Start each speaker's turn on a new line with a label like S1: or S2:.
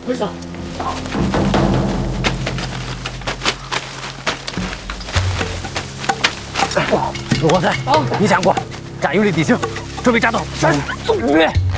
S1: 回手。
S2: 陆光山，你讲过，敢有力地形，准备战斗。是，总约。